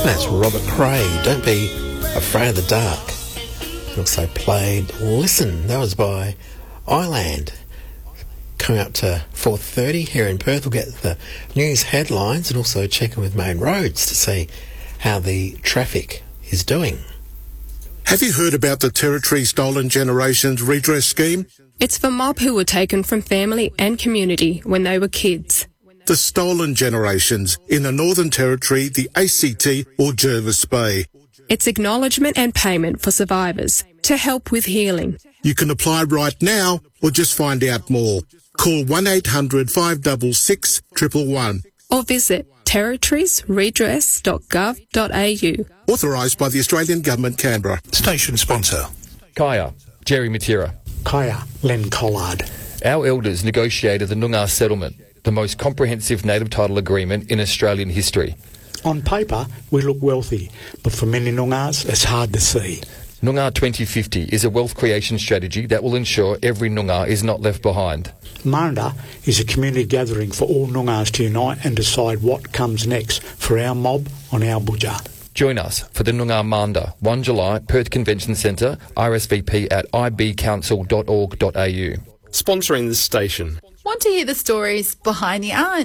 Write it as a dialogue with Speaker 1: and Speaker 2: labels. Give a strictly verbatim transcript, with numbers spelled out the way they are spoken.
Speaker 1: That's Robert Cray, Don't Be Afraid of the Dark. He also played Listen, that was by Island. Coming up to four thirty here in Perth, we'll get the news headlines and also check in with Main Roads to see how the traffic is doing.
Speaker 2: Have you heard about the Territory Stolen Generations Redress Scheme?
Speaker 3: It's for mob who were taken from family and community when they were kids.
Speaker 2: The stolen generations in the Northern Territory, the A C T or Jervis Bay.
Speaker 3: It's acknowledgement and payment for survivors to help with healing.
Speaker 2: You can apply right now or just find out more. Call one eight hundred five six six, one one one.
Speaker 3: Or visit territories redress dot gov dot a u.
Speaker 2: Authorised by the Australian Government, Canberra.
Speaker 4: Station sponsor.
Speaker 5: Kaya, Jerry Matera.
Speaker 6: Kaya, Len Collard.
Speaker 5: Our elders negotiated the Noongar Settlement, the most comprehensive native title agreement in Australian history.
Speaker 6: On paper, we look wealthy, but for many Noongars, it's hard to see.
Speaker 5: Noongar twenty fifty is a wealth creation strategy that will ensure every Noongar is not left behind.
Speaker 6: Marnda is a community gathering for all Noongars to unite and decide what comes next for our mob on our budja.
Speaker 5: Join us for the Noongar Manda, the first of July, Perth Convention Centre, R S V P at i b council dot org dot a u.
Speaker 7: Sponsoring this station.
Speaker 8: Want to hear the stories behind the art?